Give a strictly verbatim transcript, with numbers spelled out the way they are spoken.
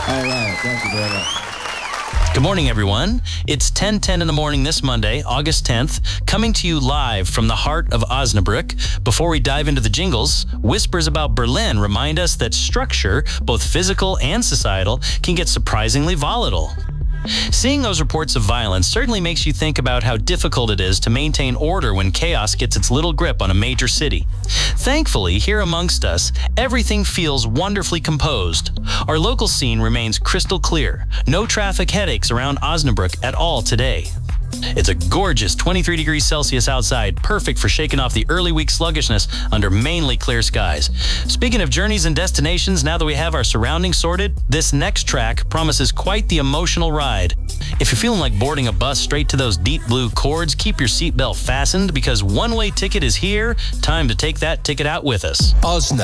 All right, thank you very much. Good morning, everyone. It's ten ten in the morning this Monday, August tenth, coming to you live from the heart of Osnabrück. Before we dive into the jingles, whispers about Berlin remind us that structure, both physical and societal, can get surprisingly volatile. Seeing those reports of violence certainly makes you think about how difficult it is to maintain order when chaos gets its little grip on a major city. Thankfully, here amongst us, everything feels wonderfully composed. Our local scene remains crystal clear. No traffic headaches around Osnabrück at all today. It's a gorgeous twenty-three degrees Celsius outside, perfect for shaking off the early week sluggishness under mainly clear skies. Speaking of journeys and destinations, now that we have our surroundings sorted, this next track promises quite the emotional ride. If you're feeling like boarding a bus straight to those deep blue cords, keep your seatbelt fastened because one-way ticket is here. Time to take that ticket out with us. Osnabrück.